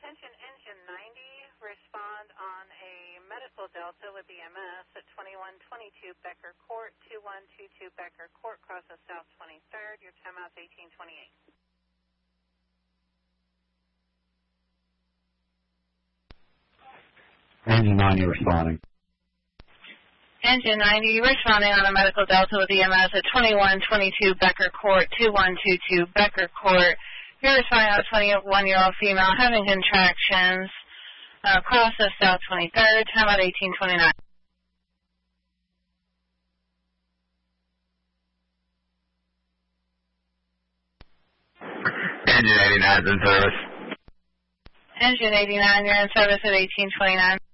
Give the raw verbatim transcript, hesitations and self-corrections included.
Attention engine ninety, respond on a medical delta with E M S at twenty-one twenty-two Becker Court, two one two two Becker Court, cross of South twenty-third. Your timeout's eighteen twenty-eight. Engine ninety responding. Engine ninety, responding on a medical delta with E M S at twenty-one twenty-two Becker Court, two one two two Becker Court. You're responding on a twenty-one-year-old female having contractions, uh, cross of South twenty-third, time out eighteen twenty-nine. Engine eighty-nine is in service. Engine eighty-nine, you're in service at eighteen twenty-nine.